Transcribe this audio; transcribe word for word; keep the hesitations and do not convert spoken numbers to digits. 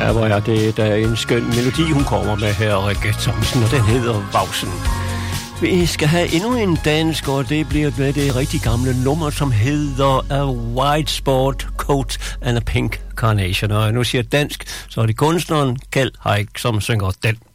Ja, hvor er det der er en skøn melodi, hun kommer med her, Rikke Thomsen, og den hedder Vausen. Vi skal have endnu en dansk, og det bliver med det rigtig gamle nummer, som hedder A White Sport Coat and a Pink Carnation. Og nu siger dansk, så er det kunstneren Kjeld Haik, som synger den.